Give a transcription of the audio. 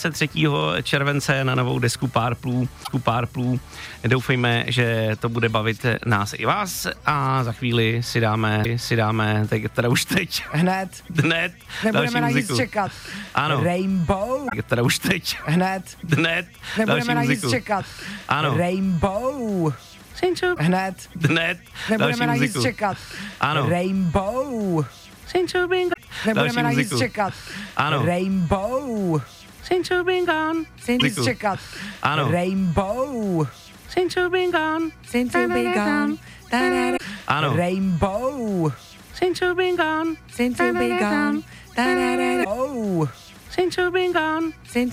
3. července na novou desku Párplů. Doufejme, že to bude bavit nás i vás a za chvíli si dáme teda už teď. Hned. Nebudeme na nic čekat. Ano. Rainbow. Teda už teď. Hned. Nebudeme na nic čekat. Ano. Rainbow. Hned. Nebudeme na nic čekat. Ano. Rainbow. Nebudeme na nic čekat. Ano. Rainbow. Nic čekat. Ano. Rainbow. Since you've been gone. Ano. Rainbow. Since you've been gone. Oh. Since you've been gone.